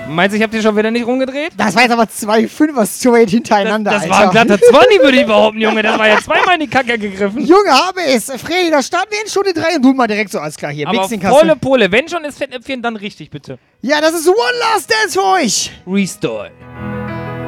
Meinst du, ich hab dir schon wieder nicht rumgedreht? Das war jetzt aber 2 Fünfer straight hintereinander, Das Alter. war ein glatter 20, würde ich behaupten, Junge. Das war ja zweimal in die Kacke gegriffen. Junge, habe es. Freddy, da starten wir in Stunde 3 und du mal direkt so, alles klar, hier, Aber Mixing-Kasse. volle Pole. Wenn schon ist Fettnäpfchen, dann richtig, bitte. Ja, das ist One Last Dance für euch. Restore.